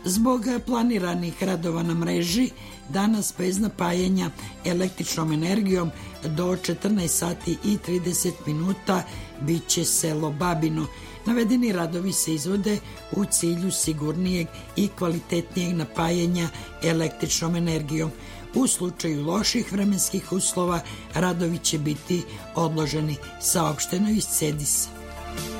Zbog planiranih radova na mreži, danas bez napajanja električnom energijom do 14 sati i 30 minuta bit će selo Babino. Navedeni radovi se izvode u cilju sigurnijeg i kvalitetnijeg napajanja električnom energijom. U slučaju loših vremenskih uslova radovi će biti odloženi, saopšteno iz CEDIS-a.